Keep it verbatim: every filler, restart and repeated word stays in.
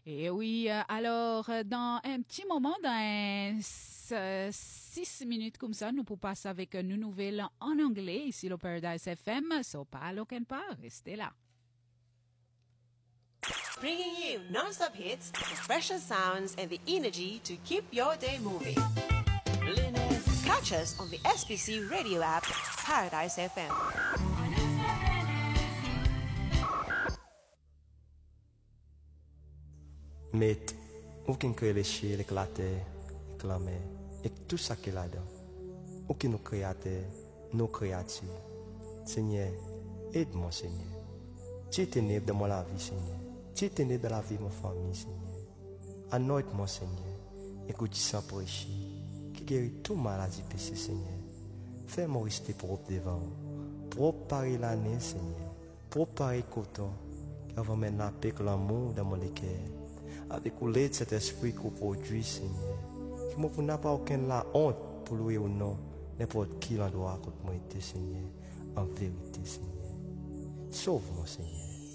Et oui, euh, alors, euh, dans un petit moment, dans un, euh, six minutes comme ça, nous pouvons passer avec une nouvelle en anglais ici au Paradise F M. So, pas aucun part, restez là. Bringing you non-stop hits, the freshest sounds, and the energy to keep your day moving. Catch us on the S P C radio app, Paradise F M. Mais aucun que les chiens, les clatés, les clamés, et tout ça qui est là-dedans. Aucun nous créateurs, nous créatures. Seigneur, aide-moi, Seigneur. Tu es ténèbre dans ma vie, Seigneur. Tu es ténèbre dans la vie de ma famille, Seigneur. Anointe-moi, Seigneur. Écoute ça prêcher. Qui guérit toute maladie péché, Seigneur. Fais-moi rester propre devant. Propre pareil l'année, Seigneur. Propre pareil coton. Avant mettre la paix et l'amour dans mon cœur. Avec l'aide de cet esprit qu'on produit, Seigneur. Qui ne n'a pas aucune la honte pour louer ou non. N'importe qui l'endroit contre moi était, Seigneur. En vérité, Seigneur. Sauve-moi, Seigneur.